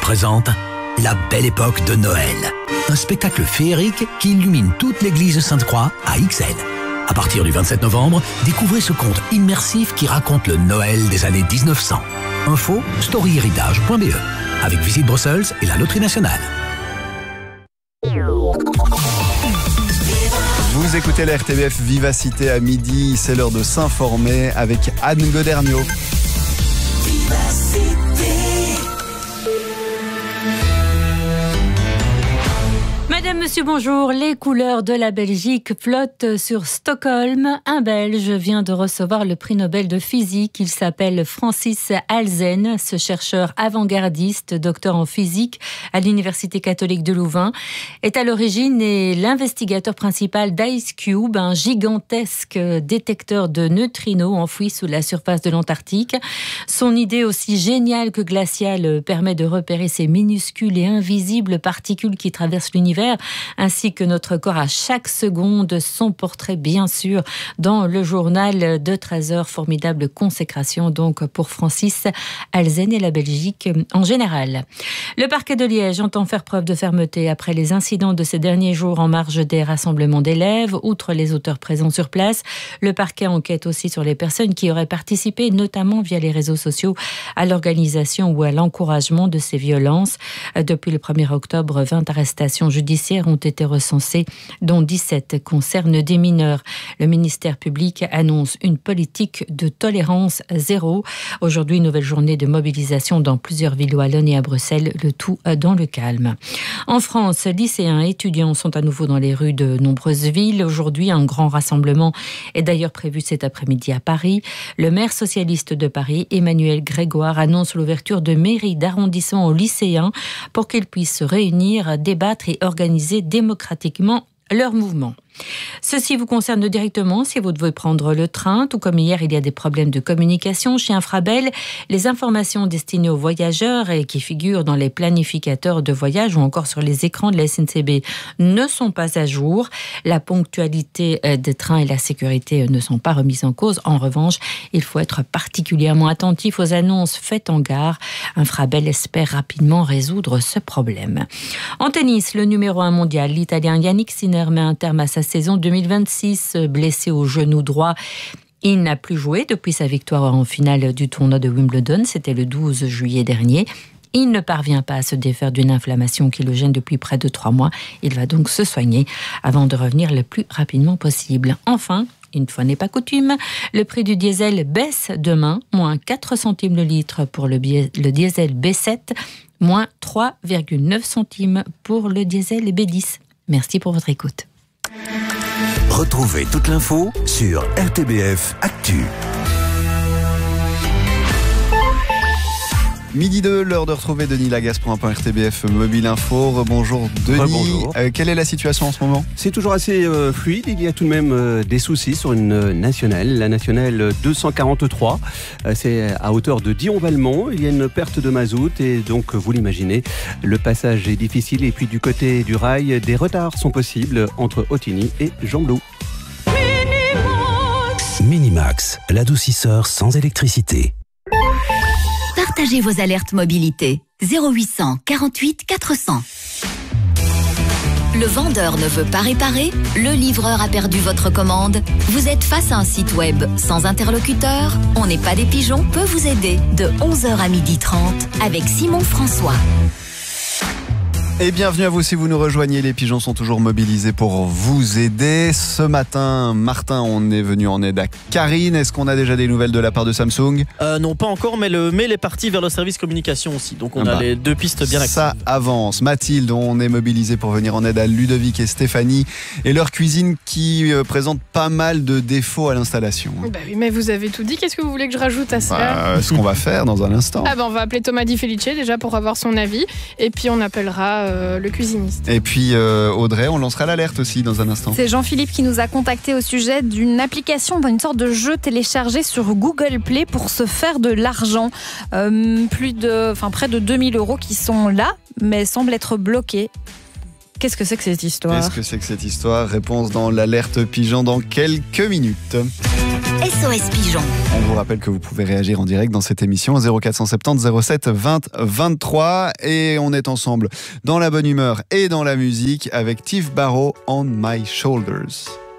présente La Belle Époque de Noël. Un spectacle féerique qui illumine toute l'église Sainte-Croix à Ixelles. À partir du 27 novembre, découvrez ce conte immersif qui raconte le Noël des années 1900. Info, storyhéritage.be. Avec Visite Bruxelles et la Loterie Nationale. Vous écoutez la RTBF Vivacité à midi, c'est l'heure de s'informer avec Anne Godernio. Madame, monsieur, bonjour. Les couleurs de la Belgique flottent sur Stockholm. Un Belge vient de recevoir le prix Nobel de physique. Il s'appelle Francis Halzen. Ce chercheur avant-gardiste, docteur en physique à l'Université catholique de Louvain, est à l'origine et l'investigateur principal d'IceCube, un gigantesque détecteur de neutrinos enfoui sous la surface de l'Antarctique. Son idée, aussi géniale que glaciale, permet de repérer ces minuscules et invisibles particules qui traversent l'univers, ainsi que notre corps à chaque seconde. Son portrait, bien sûr, dans le journal de 13h. Formidable consécration donc pour Francis Halzen et la Belgique en général. Le parquet de Liège entend faire preuve de fermeté après les incidents de ces derniers jours en marge des rassemblements d'élèves. Outre les auteurs présents sur place, le parquet enquête aussi sur les personnes qui auraient participé, notamment via les réseaux sociaux, à l'organisation ou à l'encouragement de ces violences. Depuis le 1er octobre, 20 arrestations judiciaires ont été recensées, dont 17 concernent des mineurs. Le ministère public annonce une politique de tolérance zéro. Aujourd'hui, nouvelle journée de mobilisation dans plusieurs villes wallonnes et à Bruxelles, le tout dans le calme. En France, lycéens et étudiants sont à nouveau dans les rues de nombreuses villes. Aujourd'hui, un grand rassemblement est d'ailleurs prévu cet après-midi à Paris. Le maire socialiste de Paris, Emmanuel Grégoire, annonce l'ouverture de mairies d'arrondissement aux lycéens pour qu'ils puissent se réunir, débattre et organiser démocratiquement leur mouvement. Ceci vous concerne directement si vous devez prendre le train. Tout comme hier, il y a des problèmes de communication chez Infrabel. Les informations destinées aux voyageurs et qui figurent dans les planificateurs de voyage ou encore sur les écrans de la SNCB ne sont pas à jour. La ponctualité des trains et la sécurité ne sont pas remises en cause. En revanche, il faut être particulièrement attentif aux annonces faites en gare. Infrabel espère rapidement résoudre ce problème. En tennis, le numéro 1 mondial, l'Italien Yannick Sinner, met un terme à sa saison 2026, blessé au genou droit. Il n'a plus joué depuis sa victoire en finale du tournoi de Wimbledon, c'était le 12 juillet dernier. Il ne parvient pas à se défaire d'une inflammation qui le gêne depuis près de 3 mois. Il va donc se soigner avant de revenir le plus rapidement possible. Enfin, une fois n'est pas coutume, le prix du diesel baisse demain, moins 4 centimes le litre pour le diesel B7, moins 3,9 centimes pour le diesel B10. Merci pour votre écoute. Retrouvez toute l'info sur RTBF Actu. Midi 2, l'heure de retrouver Denis Lagasse pour un point RTBF Mobile Info. Rebonjour Denis. Rebonjour. Quelle est la situation en ce moment ? C'est toujours assez fluide. Il y a tout de même des soucis sur une nationale, la nationale 243. C'est à hauteur de Dion-Valmont. Il y a une perte de mazout et donc, vous l'imaginez, le passage est difficile. Et puis du côté du rail, des retards sont possibles entre Ottigny et Jean-Blou. Minimax, l'adoucisseur sans électricité. Partagez vos alertes mobilité. 0800 48 400. Le vendeur ne veut pas réparer, le livreur a perdu votre commande. Vous êtes face à un site web sans interlocuteur. On n'est pas des pigeons peut vous aider de 11h à 12h30 avec Simon François. Et bienvenue à vous si vous nous rejoignez. Les pigeons sont toujours mobilisés pour vous aider. Ce matin, Martin, on est venu en aide à Karine. Est-ce qu'on a déjà des nouvelles de la part de Samsung ? Non, pas encore, mais le mail est parti vers le service communication aussi. Donc on a les deux pistes bien actives. Ça avance. Mathilde, on est mobilisé pour venir en aide à Ludovic et Stéphanie et leur cuisine qui présente pas mal de défauts à l'installation. Bah oui, mais vous avez tout dit. Qu'est-ce que vous voulez que je rajoute à ça ? Ce qu'on va faire dans un instant. On va appeler Thomas Di Felice déjà pour avoir son avis. Et puis on appellera le cuisiniste. Et puis Audrey, on lancera l'alerte aussi dans un instant. C'est Jean-Philippe qui nous a contacté au sujet d'une application, une sorte de jeu téléchargé sur Google Play pour se faire de l'argent. Près de 2000 € qui sont là, mais semblent être bloqués. Qu'est-ce que c'est que cette histoire ? Réponse dans l'alerte pigeon dans quelques minutes. SOS Pigeon. On vous rappelle que vous pouvez réagir en direct dans cette émission 0470 07 20 23 et on est ensemble dans la bonne humeur et dans la musique avec Tiff Barrow, On My Shoulders.